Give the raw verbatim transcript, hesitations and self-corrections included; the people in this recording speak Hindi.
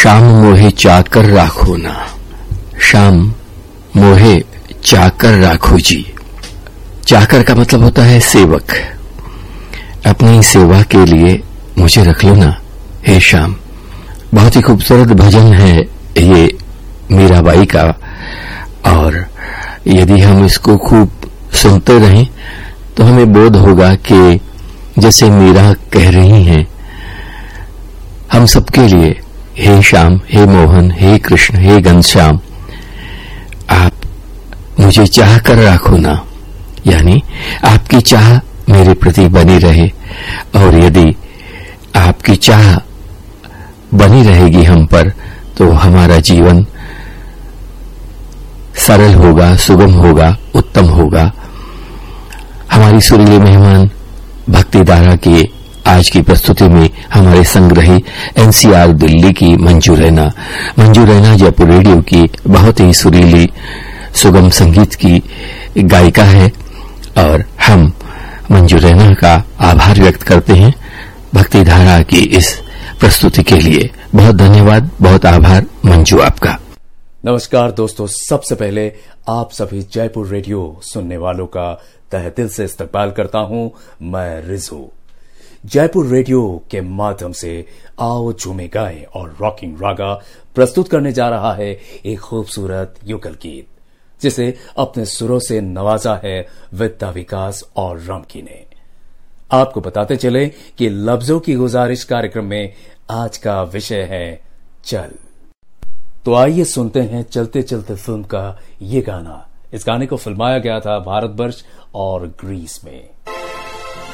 शाम मोहे चाकर राखो ना, शाम मोहे चाकर राखो जी। चाकर का मतलब होता है सेवक। अपनी सेवा के लिए मुझे रख लो ना हे श्याम। बहुत ही खूबसूरत भजन है ये मीराबाई का, और यदि हम इसको खूब सुनते रहें तो हमें बोध होगा कि जैसे मीरा कह रही हैं, हम सबके लिए हे श्याम, हे मोहन, हे कृष्ण, हे घनश्याम, आप मुझे चाह कर राखो ना, यानी आपकी चाह मेरे प्रति बनी रहे। और यदि आपकी चाह बनी रहेगी हम पर तो हमारा जीवन सरल होगा, सुगम होगा, उत्तम होगा। हमारी सुरीले मेहमान भक्ति धारा की आज की प्रस्तुति में हमारे संग रही एनसीआर दिल्ली की मंजू रैना। मंजू रैना जयपुर रेडियो की बहुत ही सुरीली सुगम संगीत की गायिका है, और हम मंजू रैना का आभार व्यक्त करते हैं भक्ति धारा की इस प्रस्तुति के लिए। बहुत धन्यवाद, बहुत आभार मंजू आपका। नमस्कार दोस्तों, सबसे पहले आप सभी जयपुर रेडियो सुनने वालों का तहे दिल से इस्तकबाल करता हूं। मैं रिजू। जयपुर रेडियो के माध्यम से आओ झूमे गाएं और रॉकिंग रागा प्रस्तुत करने जा रहा है एक खूबसूरत युगल गीत, जिसे अपने सुरों से नवाजा है विद्या विकास और रमकी ने। आपको बताते चले कि लफ्जों की गुजारिश कार्यक्रम में आज का विषय है चल। तो आइए सुनते हैं चलते चलते फिल्म का ये गाना। इस गाने को फिल्माया गया था भारतवर्ष और ग्रीस में।